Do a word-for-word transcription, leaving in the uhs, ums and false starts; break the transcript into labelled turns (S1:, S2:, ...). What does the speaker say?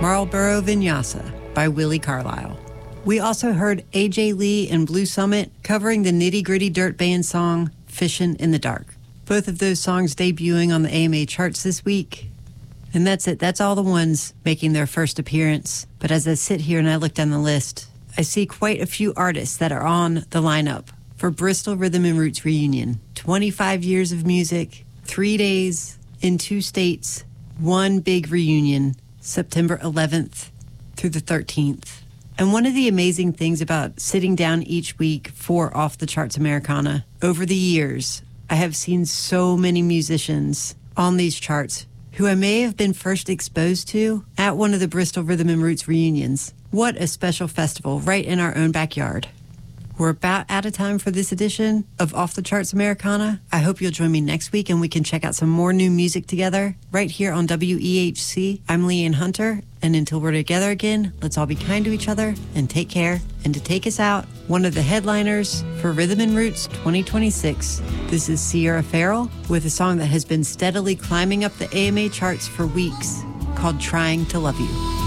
S1: Marlboro Vinyasa by Willie Carlisle. We also heard A J Lee and Blue Summit covering the Nitty Gritty Dirt Band song, Fishin' in the Dark. Both of those songs debuting on the A M A charts this week. And that's it. That's all the ones making their first appearance. But as I sit here and I look down the list, I see quite a few artists that are on the lineup for Bristol Rhythm and Roots Reunion. twenty-five years of music, three days in two states, one big reunion, September eleventh through the thirteenth. And one of the amazing things about sitting down each week for Off the Charts Americana, over the years, I have seen so many musicians on these charts who I may have been first exposed to at one of the Bristol Rhythm and Roots reunions. What a special festival right in our own backyard. We're about out of time for this edition of Off the Charts Americana. I hope you'll join me next week and we can check out some more new music together right here on W E H C. I'm Leanne Hunter, and until we're together again, let's all be kind to each other and take care. And to take us out, one of the headliners for Rhythm and Roots twenty twenty-six. This is Sierra Farrell with a song that has been steadily climbing up the A M A charts for weeks called Trying to Love You.